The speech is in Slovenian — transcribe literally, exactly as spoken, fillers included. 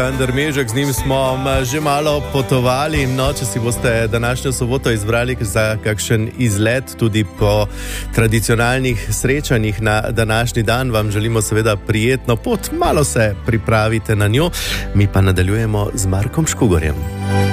Ander Mežek, z njim smo že malo potovali. No, če si boste današnjo soboto izbrali za kakšen izlet tudi po tradicionalnih srečanjih na današnji dan, vam želimo seveda prijetno pot, malo se pripravite na njo. Mi pa nadaljujemo z Markom Škugorjem.